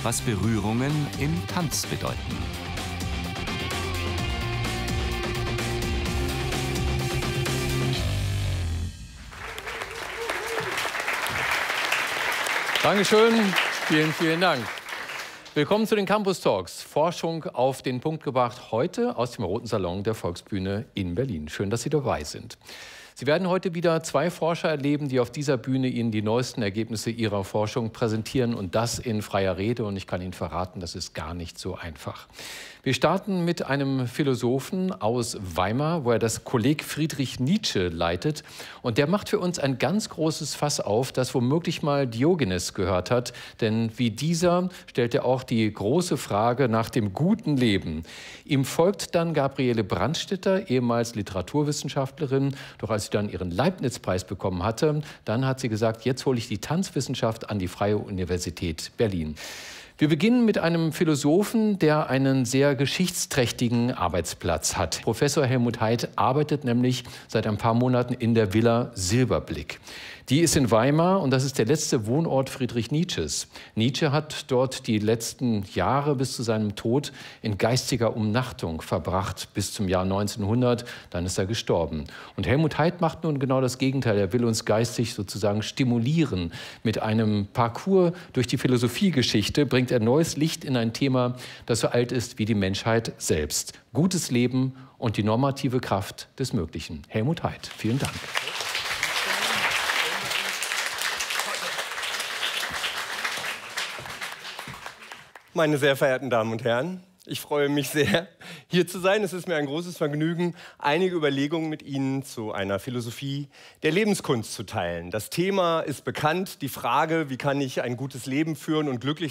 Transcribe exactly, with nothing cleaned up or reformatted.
was Berührungen im Tanz bedeuten. Dankeschön, vielen, vielen Dank. Willkommen zu den Campus Talks. Forschung auf den Punkt gebracht, heute aus dem Roten Salon der Volksbühne in Berlin. Schön, dass Sie dabei sind. Sie werden heute wieder zwei Forscher erleben, die auf dieser Bühne Ihnen die neuesten Ergebnisse ihrer Forschung präsentieren und das in freier Rede. Und ich kann Ihnen verraten, das ist gar nicht so einfach. Wir starten mit einem Philosophen aus Weimar, wo er das Kolleg Friedrich Nietzsche leitet. Und der macht für uns ein ganz großes Fass auf, das womöglich mal Diogenes gehört hat. Denn wie dieser stellt er auch die große Frage nach dem guten Leben. Ihm folgt dann Gabriele Brandstätter, ehemals Literaturwissenschaftlerin. Doch als sie dann ihren Leibniz-Preis bekommen hatte, dann hat sie gesagt, jetzt hole ich die Tanzwissenschaft an die Freie Universität Berlin. Wir beginnen mit einem Philosophen, der einen sehr geschichtsträchtigen Arbeitsplatz hat. Professor Helmut Haid arbeitet nämlich seit ein paar Monaten in der Villa Silberblick. Die ist in Weimar und das ist der letzte Wohnort Friedrich Nietzsches. Nietzsche hat dort die letzten Jahre bis zu seinem Tod in geistiger Umnachtung verbracht, bis zum Jahr neunzehnhundert, dann ist er gestorben. Und Helmut Haid macht nun genau das Gegenteil, er will uns geistig sozusagen stimulieren. Mit einem Parcours durch die Philosophiegeschichte bringt er neues Licht in ein Thema, das so alt ist wie die Menschheit selbst. Gutes Leben und die normative Kraft des Möglichen. Helmut Haid, vielen Dank. Meine sehr verehrten Damen und Herren, ich freue mich sehr, hier zu sein. Es ist mir ein großes Vergnügen, einige Überlegungen mit Ihnen zu einer Philosophie der Lebenskunst zu teilen. Das Thema ist bekannt, die Frage, wie kann ich ein gutes Leben führen und glücklich sein.